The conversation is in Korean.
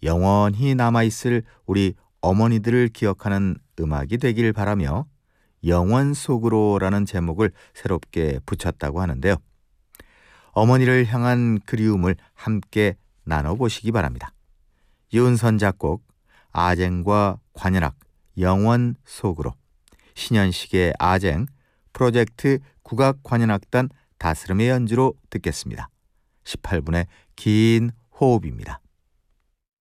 영원히 남아있을 우리 어머니들을 기억하는 음악이 되길 바라며 영원 속으로라는 제목을 새롭게 붙였다고 하는데요. 어머니를 향한 그리움을 함께 나눠보시기 바랍니다. 이은선 작곡, 아쟁과 관현악, 영원 속으로, 신현식의 아쟁, 프로젝트 국악관현악단 다스름의 연주로 듣겠습니다. 18분의 긴 호흡입니다.